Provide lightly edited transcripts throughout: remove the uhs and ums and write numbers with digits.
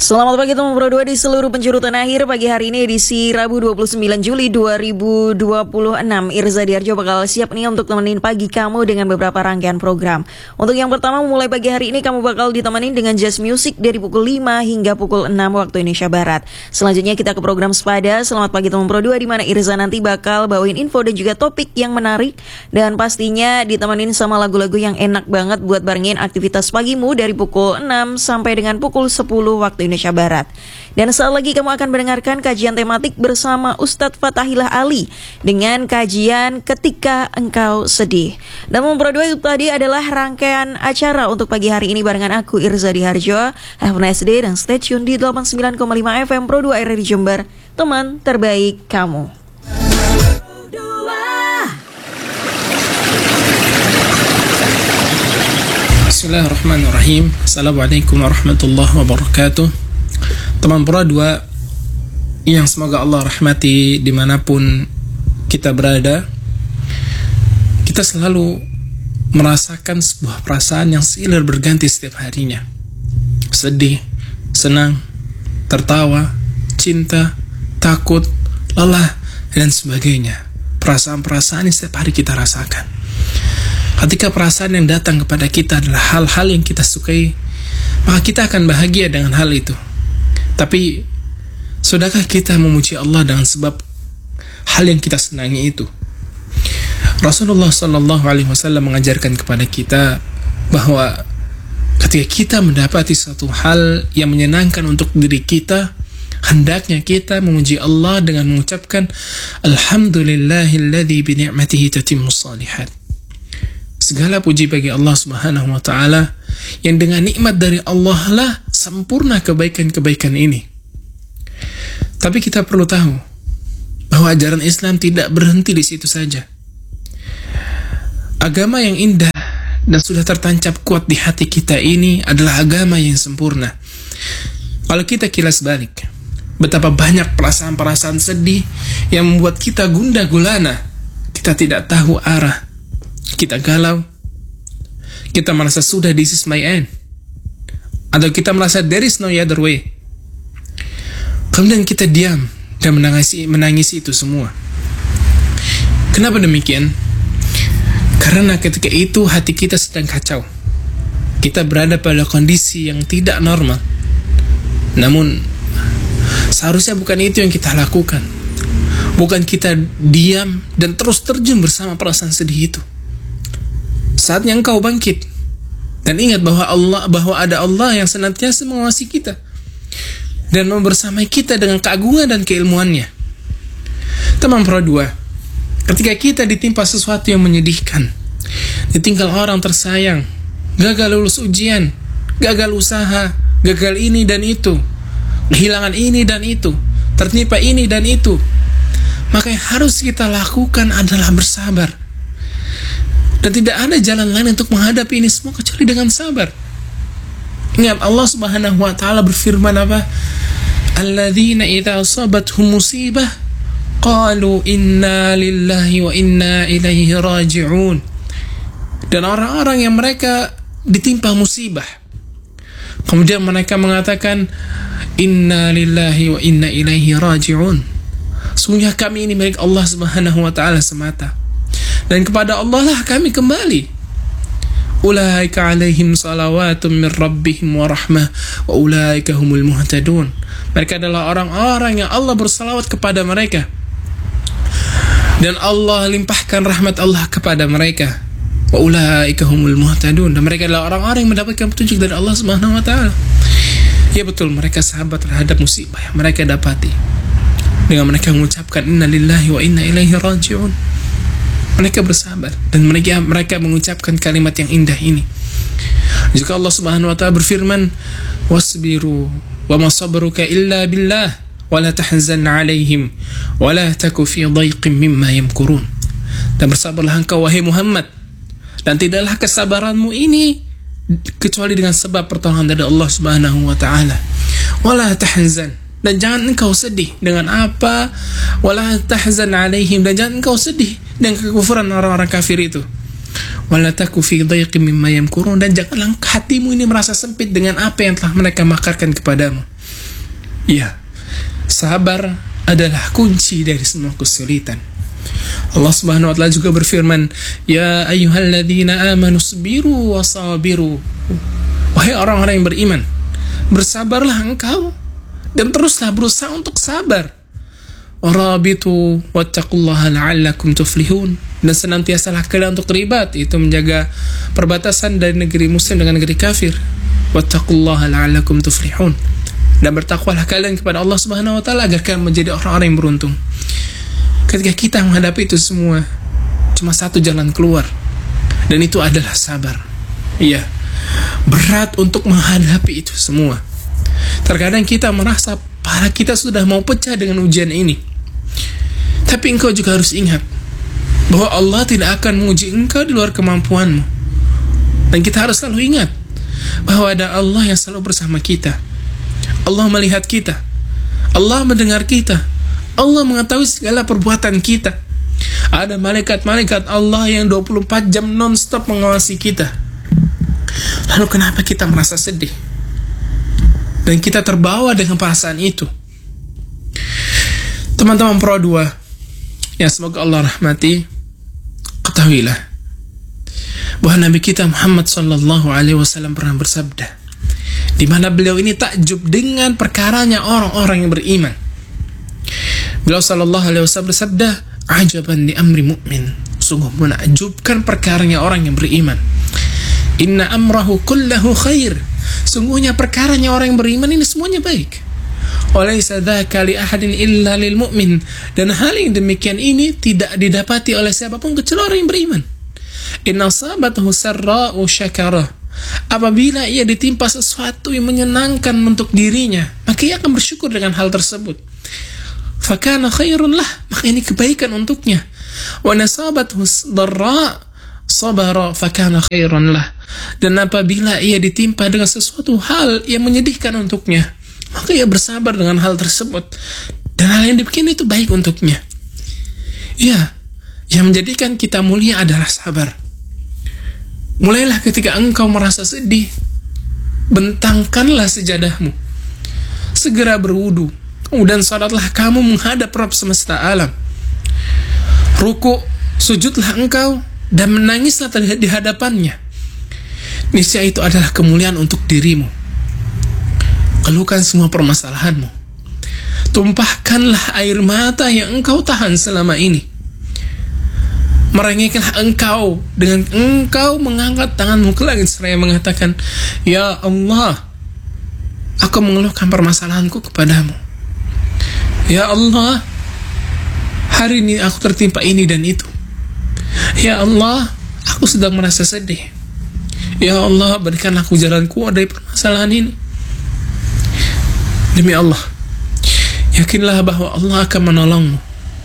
Selamat pagi teman Pro 2 di seluruh penjuru tanah air. Pagi hari ini edisi Rabu 29 Juli 2026. Irza Diarjo bakal siap nih untuk temenin pagi kamu dengan beberapa rangkaian program. Untuk yang pertama, mulai pagi hari ini kamu bakal ditemenin dengan jazz music dari pukul 5 hingga pukul 6 waktu Indonesia Barat. Selanjutnya kita ke program Sepada. Selamat pagi teman Pro 2, di mana Irza nanti bakal bawain info dan juga topik yang menarik. Dan pastinya ditemenin sama lagu-lagu yang enak banget buat barengin aktivitas pagimu dari pukul 6 sampai dengan pukul 10 waktu Indonesia Barat. Dan saat lagi kamu akan mendengarkan kajian tematik bersama Ustadz Fatahillah Ali dengan kajian Ketika Engkau Sedih. Dan Pro 2 itu tadi adalah rangkaian acara untuk pagi hari ini barengan aku Irza Diarjo. Have a nice day dan stay tune di 89,5 FM Pro 2 RRI Jember, teman terbaik kamu. Bismillahirrahmanirrahim. Assalamualaikum warahmatullahi wabarakatuh. Teman Pro 2 yang semoga Allah rahmati dimanapun kita berada, kita selalu merasakan sebuah perasaan yang silih berganti setiap harinya. Sedih, senang, tertawa, cinta, takut, lelah, dan sebagainya. Perasaan-perasaan yang setiap hari kita rasakan. Ketika perasaan yang datang kepada kita adalah hal-hal yang kita sukai, maka kita akan bahagia dengan hal itu. Tapi, sudahkah kita memuji Allah dengan sebab hal yang kita senangi itu? Rasulullah SAW mengajarkan kepada kita bahwa ketika kita mendapati suatu hal yang menyenangkan untuk diri kita, hendaknya kita memuji Allah dengan mengucapkan Alhamdulillahilladzi bini'matihi tatimmus shalihat. Segala puji bagi Allah Subhanahu wa Ta'ala yang dengan nikmat dari Allah lah sempurna kebaikan-kebaikan ini. Tapi kita perlu tahu bahwa ajaran Islam tidak berhenti di situ saja. Agama yang indah dan sudah tertancap kuat di hati kita ini adalah agama yang sempurna. Kalau kita kilas balik, betapa banyak perasaan-perasaan sedih yang membuat kita gundah gulana. Kita tidak tahu arah. Kita galau, kita merasa sudah this is my end, atau kita merasa there is no other way. Kemudian kita diam dan menangisi itu semua. Kenapa demikian? Karena ketika itu hati kita sedang kacau. Kita berada pada kondisi yang tidak normal. Namun seharusnya bukan itu yang kita lakukan. Bukan kita diam dan terus terjun bersama perasaan sedih itu. Saatnya engkau bangkit dan ingat bahwa ada Allah yang senantiasa mengawasi kita dan membersamai kita dengan keagungan dan keilmuannya. Teman Pro 2, ketika kita ditimpa sesuatu yang menyedihkan, ditinggal orang tersayang, gagal lulus ujian, gagal usaha, gagal ini dan itu, kehilangan ini dan itu, tertimpa ini dan itu, maka yang harus kita lakukan adalah bersabar. Dan tidak ada jalan lain untuk menghadapi ini semua kecuali dengan sabar. Ingat Allah Subhanahu wa Ta'ala berfirman apa? Alladzina idza asabathum musibah qalu inna lillahi wa inna ilaihi raji'un. Dan orang-orang yang mereka ditimpa musibah, kemudian mereka mengatakan inna lillahi wa inna ilaihi raji'un. Sungguh kami ini milik Allah Subhanahu wa Ta'ala semata. Dan kepada Allah lah kami kembali. Ulaika alaihim salawatun min rabbihim wa rahmah wa ulaika humul muhtadun. Mereka adalah orang-orang yang Allah bersalawat kepada mereka, dan Allah limpahkan rahmat Allah kepada mereka. Wa ulaika humul muhtadun. Dan mereka adalah orang-orang yang mendapatkan petunjuk dari Allah Subhanahu wa Ta'ala. Ya betul, mereka sahabat terhadap musibah yang mereka dapati dengan mereka mengucapkan inna lillahi wa inna ilaihi raji'un. Mereka bersabar dan mereka mengucapkan kalimat yang indah ini. Jika Allah Subhanahu wa Ta'ala berfirman, wasbiru wa ma sabruka illa billah wa la tahzan 'alaihim wa la taku fi dhaiqin mimma yamkurun. Dan bersabarlah engkau wahai Muhammad, dan tidaklah kesabaranmu ini kecuali dengan sebab pertolongan dari Allah Subhanahu wa Ta'ala. Wa la tahzan, dan jangan engkau sedih dengan apa, wala tahzan 'alaihim, dan jangan engkau sedih dengan kekufuran orang-orang kafir itu. Wala taku fi dhaiqin mimma yamkurun, dan janganlah hatimu ini merasa sempit dengan apa yang telah mereka makarkan kepadamu. Ya, sabar adalah kunci dari semua kesulitan. Allah Subhanahu wa taala juga berfirman, "Ya ayyuhalladzina amanu sabiru wasabiru." Wahai orang-orang yang beriman, bersabarlah engkau dan teruslah berusaha untuk sabar. Warabitu wattaqullaha la'allakum tuflihun. Dan senantiasalah kalian untuk ribat, itu menjaga perbatasan dari negeri muslim dengan negeri kafir. Wattaqullaha la'allakum tuflihun. Dan bertakwalah kalian kepada Allah Subhanahu wa taala agar kalian menjadi orang-orang yang beruntung. Ketika kita menghadapi itu semua, cuma satu jalan keluar, dan itu adalah sabar. Iya, berat untuk menghadapi itu semua. Terkadang kita merasa pala kita sudah mau pecah dengan ujian ini. Tapi engkau juga harus ingat bahwa Allah tidak akan menguji engkau di luar kemampuanmu. Dan kita harus selalu ingat bahwa ada Allah yang selalu bersama kita. Allah melihat kita, Allah mendengar kita, Allah mengetahui segala perbuatan kita. Ada malaikat-malaikat Allah yang 24 jam non-stop mengawasi kita. Lalu kenapa kita merasa sedih? Dan kita terbawa dengan perasaan itu. Teman-teman Pro 2 yang semoga Allah rahmati, ketahuilah bahwa Nabi kita Muhammad SAW pernah bersabda, di mana beliau ini takjub dengan perkaranya orang-orang yang beriman. Beliau SAW bersabda, "Ajaban li amri mu'min." Sungguh menakjubkan perkaranya orang yang beriman. "Inna amrahu kullahu khair." Sungguhnya perkaranya orang yang beriman ini semuanya baik. "Walaysa dzaka li ahadin illa lil mu'min." Dan hal yang demikian ini tidak didapati oleh siapapun kecuali orang yang beriman. "Inna sabathu sarra'u syakara." Apabila ia ditimpa sesuatu yang menyenangkan untuk dirinya, maka ia akan bersyukur dengan hal tersebut. "Fakana khairun lah." Maka ini kebaikan untuknya. "Wa nasabathu dharra sabara fakana khairun lah." Dan apabila ia ditimpa dengan sesuatu hal yang menyedihkan untuknya, maka ia bersabar dengan hal tersebut. Dan hal yang demikian itu baik untuknya. Ya, yang menjadikan kita mulia adalah sabar. Mulailah ketika engkau merasa sedih, bentangkanlah sejadahmu, segera berwudu, kemudian salatlah kamu menghadap Rabb semesta alam. Ruku, sujudlah engkau dan menangislah di hadapannya. Niscaya itu adalah kemuliaan untuk dirimu. Keluhkan semua permasalahanmu. Tumpahkanlah air mata yang engkau tahan selama ini. Merengeklah engkau dengan engkau mengangkat tanganmu ke langit seraya mengatakan, "Ya Allah, aku mengeluhkan permasalahanku kepadamu. Ya Allah, hari ini aku tertimpa ini dan itu. Ya Allah, aku sedang merasa sedih. Ya Allah, berikanlah aku jalan keluar dari permasalahan ini." Demi Allah, yakinlah bahwa Allah akan menolongmu.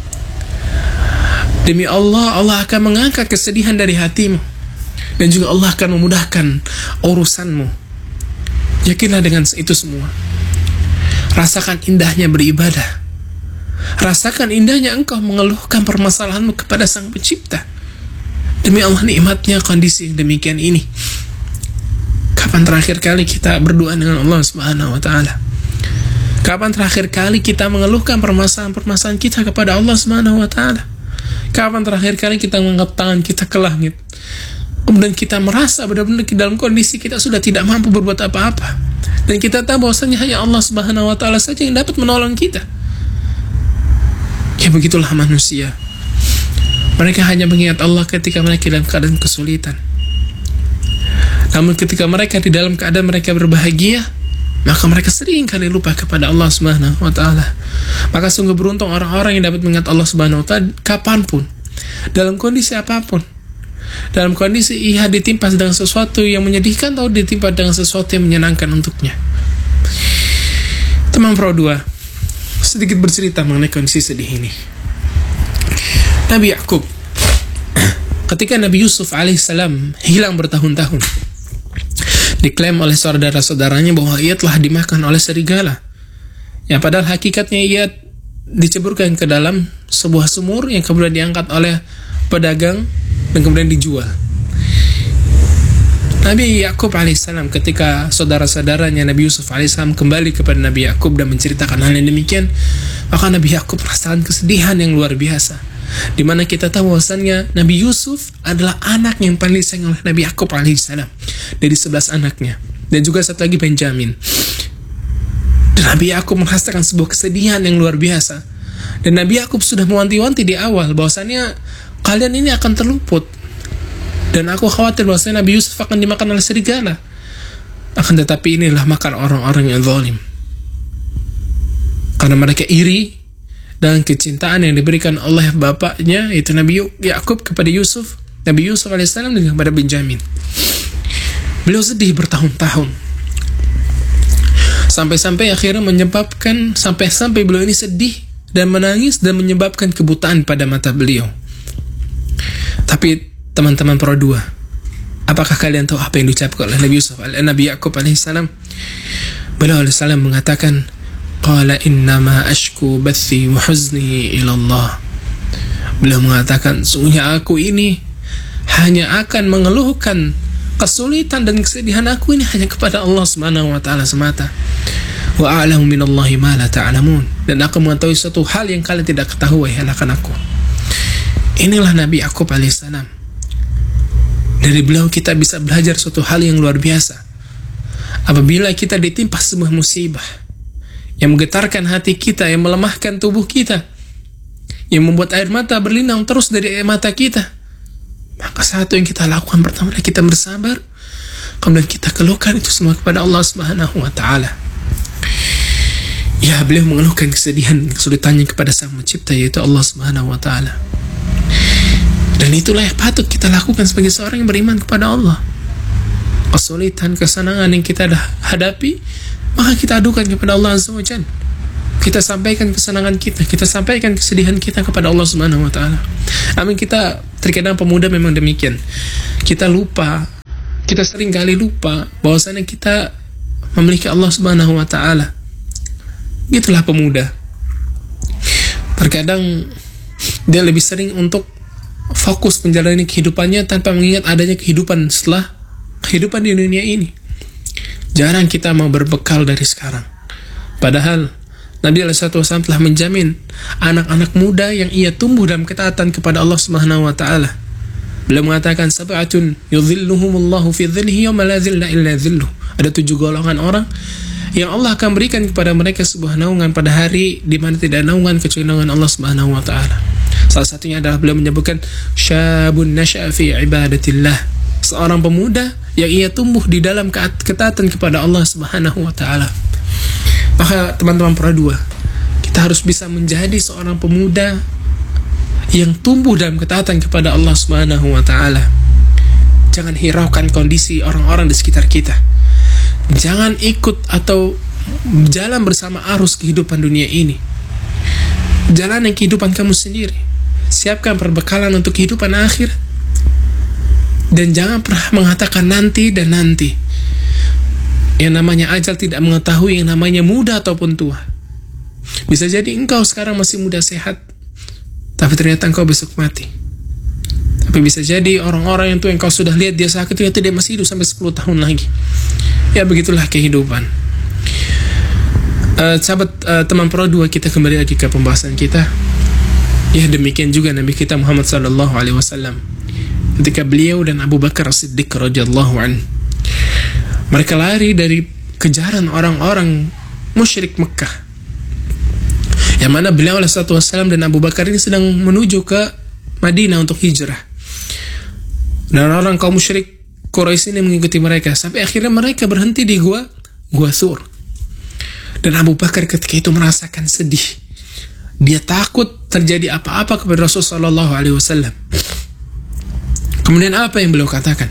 Demi Allah, Allah akan mengangkat kesedihan dari hatimu. Dan juga Allah akan memudahkan urusanmu. Yakinlah dengan itu semua. Rasakan indahnya beribadah. Rasakan indahnya engkau mengeluhkan permasalahanmu kepada Sang Pencipta. Demi Allah, nikmatnya kondisi yang demikian ini. Kapan terakhir kali kita berdoa dengan Allah Subhanahu wa taala? Kapan terakhir kali kita mengeluhkan permasalahan-permasalahan kita kepada Allah Subhanahu wa taala? Kapan terakhir kali kita mengangkat tangan kita ke langit, kemudian kita merasa benar-benar dalam kondisi kita sudah tidak mampu berbuat apa-apa, dan kita tahu bahwasanya hanya Allah Subhanahu wa taala saja yang dapat menolong kita? Ya begitulah manusia. Mereka hanya mengingat Allah ketika mereka dalam keadaan kesulitan. Namun ketika mereka di dalam keadaan mereka berbahagia, maka mereka sering kali lupa kepada Allah Subhanahu wa taala. Maka sungguh beruntung orang-orang yang dapat mengingat Allah Subhanahu wa taala kapanpun, dalam kondisi apapun. Dalam kondisi ia ditimpa dengan sesuatu yang menyedihkan atau ditimpa dengan sesuatu yang menyenangkan untuknya. Teman Pro 2, sedikit bercerita mengenai kondisi sedih ini. Nabi Yakub, ketika Nabi Yusuf alaihissalam hilang bertahun-tahun, diklaim oleh saudara-saudaranya bahwa ia telah dimakan oleh serigala. Yang padahal hakikatnya ia diceburkan ke dalam sebuah sumur yang kemudian diangkat oleh pedagang dan kemudian dijual. Nabi Yakub alaihissalam ketika saudara-saudaranya Nabi Yusuf alaihissalam kembali kepada Nabi Yakub dan menceritakan hal yang demikian, maka Nabi Yakub merasakan kesedihan yang luar biasa. Di mana kita tahu bahwasannya Nabi Yusuf adalah anak yang paling disayang oleh Nabi Yakub alaihissalam dari 11 anaknya, dan juga satu lagi Benjamin. Dan Nabi Yakub merasakan sebuah kesedihan yang luar biasa. Dan Nabi Yakub sudah mewanti-wanti di awal bahwasannya kalian ini akan terluput. Dan aku khawatir bahwasanya Nabi Yusuf akan dimakan oleh serigala. Akan tetapi inilah makan orang-orang yang zalim. Karena mereka iri dengan kecintaan yang diberikan oleh bapaknya, yaitu Nabi Yakub kepada Yusuf, Nabi Yusuf alaihissalam dan kepada Benjamin. Beliau sedih bertahun-tahun. Sampai-sampai akhirnya menyebabkan, sampai beliau ini sedih dan menangis dan menyebabkan kebutaan pada mata beliau. Tapi teman-teman Pro 2, apakah kalian tahu apa yang diucapkan oleh Nabi Yakub alaihissalam? Beliau alaihissalam mengatakan, qala innama ashku bathi wa huzni ila Allah. Beliau mengatakan, sungguhnya aku ini hanya akan mengeluhkan kesulitan dan kesedihan aku ini hanya kepada Allah Subhanahu wa taala semata. Wa a'lamu minallahi ma la ta'lamun. Dan aku mengetahui suatu hal yang kalian tidak ketahui, anak aku. Inilah Nabi Yakub alaihissalam. Dari beliau kita bisa belajar suatu hal yang luar biasa. Apabila kita ditimpa sebuah musibah yang menggetarkan hati kita, yang melemahkan tubuh kita, yang membuat air mata berlinang terus dari air mata kita, maka satu yang kita lakukan pertama adalah kita bersabar, kemudian kita keluhkan itu semua kepada Allah Subhanahu wa taala. Ya, beliau mengeluhkan kesedihan, kesulitannya kepada Sang Pencipta, yaitu Allah Subhanahu wa taala. Dan itulah yang patut kita lakukan sebagai seorang yang beriman kepada Allah. Kesulitan, kesenangan yang kita hadapi, maka kita adukan kepada Allah Azza wa Jalla. Kita sampaikan kesenangan kita sampaikan kesedihan kita kepada Allah Subhanahu wa taala. Amin. Kita terkadang pemuda memang demikian. Kita sering kali lupa bahwasanya kita memiliki Allah Subhanahu wa taala. Itulah pemuda. Terkadang dia lebih sering untuk fokus menjalani kehidupannya tanpa mengingat adanya kehidupan setelah kehidupan di dunia ini. Jarang kita mau berbekal dari sekarang. Padahal Nabi SAW telah menjamin anak-anak muda yang ia tumbuh dalam ketaatan kepada Allah Subhanahu wa taala. Beliau mengatakan, sab'atun yudhilluhumullahu fi dhillihi yawma la dhilla illa dhilluh. Ada 7 golongan orang yang Allah akan berikan kepada mereka sebuah naungan pada hari di mana tidak ada naungan kecuali naungan Allah Subhanahu wa taala. Salah satunya adalah beliau menyebutkan syabun nasya'a fi ibadatillah, seorang pemuda yang ia tumbuh di dalam ketaatan kepada Allah Subhanahu wa taala. Maka teman-teman Pro 2, kita harus bisa menjadi seorang pemuda yang tumbuh dalam ketaatan kepada Allah Subhanahu wa taala. Jangan hiraukan kondisi orang-orang di sekitar kita. Jangan ikut atau jalan bersama arus kehidupan dunia ini. Jalani kehidupan kamu sendiri. Siapkan perbekalan untuk kehidupan akhir. Dan jangan pernah mengatakan nanti dan nanti. Yang namanya ajal tidak mengetahui yang namanya muda ataupun tua. Bisa jadi engkau sekarang masih muda sehat, tapi ternyata engkau besok mati. Tapi bisa jadi orang-orang yang tua yang kau sudah lihat dia sakit, ternyata dia masih hidup sampai 10 tahun lagi. Ya, begitulah kehidupan. Sahabat teman Pro 2, kita kembali lagi ke pembahasan kita. Ya, demikian juga Nabi kita Muhammad SAW ketika beliau dan Abu Bakar As-Siddiq radhiyallahu anhu mereka lari dari kejaran orang-orang musyrik Mekah, yang mana beliau SAW dan Abu Bakar ini sedang menuju ke Madinah untuk hijrah, dan orang kaum musyrik Quraisy ini mengikuti mereka sampai akhirnya mereka berhenti di gua Thur. Dan Abu Bakar ketika itu merasakan sedih. Dia takut terjadi apa-apa kepada Rasulullah SAW. Kemudian apa yang beliau katakan?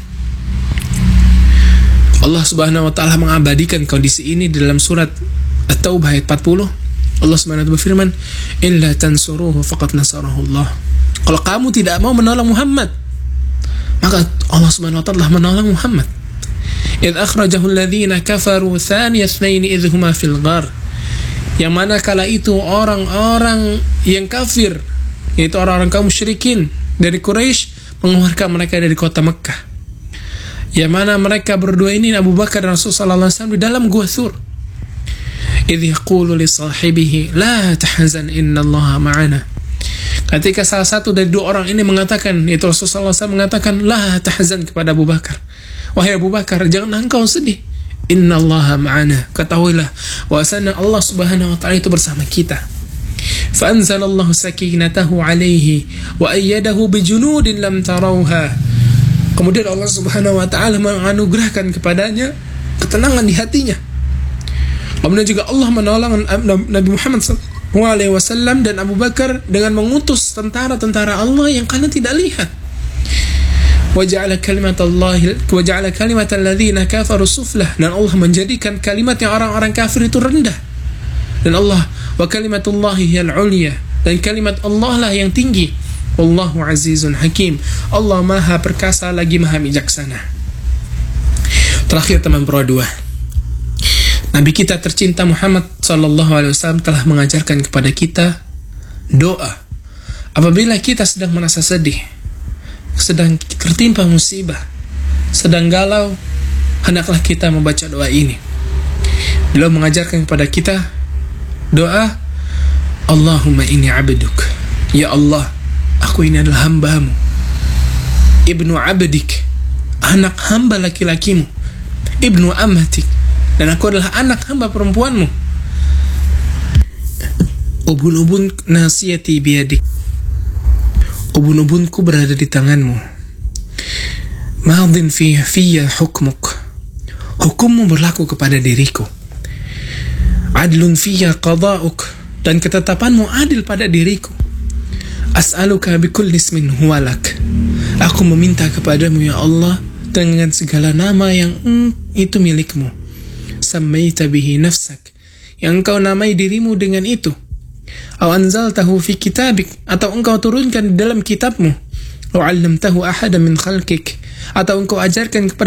Allah Subhanahu wa taala mengabadikan kondisi ini di dalam surat At-Taubah ayat 40. Allah Subhanahu wa taala berfirman, "Illa tansuruhu faqad nasarahu Allah." Kalau kamu tidak mau menolong Muhammad, maka Allah Subhanahu wa taala menolong Muhammad. "Idz akhrajahu alladhina kafaru thaniya itsnaini idh huma fil ghar." Yang mana kala itu orang-orang yang kafir, yaitu orang-orang kaum musyrikin dari Quraisy, mengeluarkan mereka dari kota Mekah. Yang mana mereka berdua ini, Abu Bakar dan Rasulullah SAW, di dalam gua Thur. Idh yaqulu li sahibihi la tahzan innallaha ma'ana. Ketika salah satu dari dua orang ini mengatakan, yaitu Rasulullah SAW mengatakan la tahzan kepada Abu Bakar, wahai Abu Bakar, jangan engkau sedih, innallaha ma'ana, ketahuilah bahwasanya Allah Subhanahu wa taala itu bersama kita. Fa anzalallahu sakinatahu alaihi wa ayyadahu bijunudin lam tarawha. Kemudian Allah Subhanahu wa taala menganugerahkan kepadanya ketenangan di hatinya. Kemudian juga Allah menolong Nabi Muhammad SAW dan Abu Bakar dengan mengutus tentara-tentara Allah yang kalian tidak lihat. Waja'ala kalimatal ladzina kafaru suflah, dan Allah menjadikan kalimat yang orang-orang kafir itu rendah. Dan Allah, wa kalimatullahi hiyal ulya, dan kalimat Allah lah yang tinggi. Wallahu azizun hakim. Allah maha perkasa lagi maha bijaksana. Terakhir teman pro 2, Nabi kita tercinta Muhammad SAW telah mengajarkan kepada kita doa apabila kita sedang merasa sedih, sedang tertimpa musibah, sedang galau, hendaklah kita membaca doa ini. Beliau mengajarkan kepada kita doa, Allahumma inni abduk, ya Allah, aku ini adalah hambamu, ibnu abdik, anak hamba laki-lakimu, ibnu amatik, dan aku adalah anak hamba perempuanmu. Ubun-ubun nasiyati biyadik, ubun-ubunku berada di tanganmu. Madin fiyya hukmuk, hukummu berlaku kepada diriku. Adlun fiyya qada'uk, dan ketetapanmu adil pada diriku. As'aluka bikulli ismin huwalak, aku meminta kepadamu ya Allah dengan segala nama yang itu milikmu. Sammaita bihi nafsak, yang engkau namai dirimu dengan itu. Aw anzaltahu fi kitabik, atau engkau turunkan di dalam kitabmu. Aw 'allamtahu ahadan min khalqik, atau engkau ajarkan kepada